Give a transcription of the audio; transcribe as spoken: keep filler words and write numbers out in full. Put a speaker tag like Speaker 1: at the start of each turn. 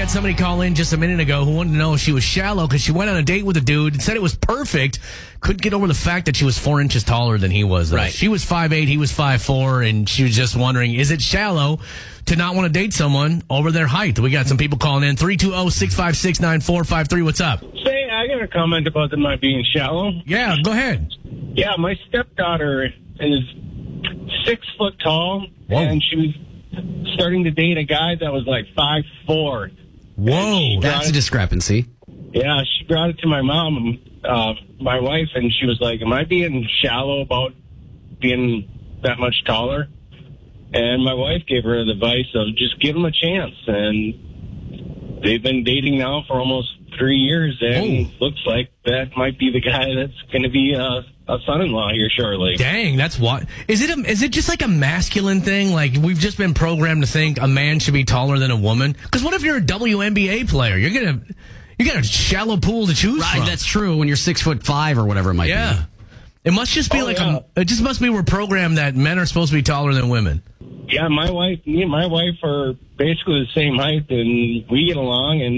Speaker 1: had somebody call in just a minute ago who wanted to know if she was shallow because she went on a date with a dude and said it was perfect. Couldn't get over the fact that she was four inches taller than he was. Though.
Speaker 2: Right.
Speaker 1: She was five eight, he was five four, and she was just wondering, is it shallow to not want to date someone over their height? We got some people calling in. three two zero, six five six, nine four five three. What's up?
Speaker 3: Say, I got a comment about them not being shallow.
Speaker 1: Yeah, go ahead.
Speaker 3: Yeah, my stepdaughter is six foot tall,
Speaker 1: Whoa.
Speaker 3: and she was starting to date a guy that was like five four.
Speaker 1: Whoa.
Speaker 2: That's a discrepancy.
Speaker 3: Yeah, she brought it to my mom, uh, my wife, and she was like, am I being shallow about being that much taller? And my wife gave her the advice of just give him a chance. And they've been dating now for almost three years, and
Speaker 1: Oh.
Speaker 3: looks like that might be the guy that's going to be uh, a son-in-law here shortly.
Speaker 1: Dang, that's what. Is it a, is it just like a masculine thing? Like we've just been programmed to think a man should be taller than a woman? Because what if you're a W N B A player? You're going to, you got a shallow pool to choose
Speaker 2: Right,
Speaker 1: from.
Speaker 2: that's true when you're six foot five or whatever it might
Speaker 1: Yeah.
Speaker 2: be.
Speaker 1: It must just be
Speaker 3: Oh,
Speaker 1: like
Speaker 3: yeah.
Speaker 1: a, it just must be we're programmed that men are supposed to be taller than women.
Speaker 3: Yeah, my wife, me and my wife are basically the same height, and we get along, and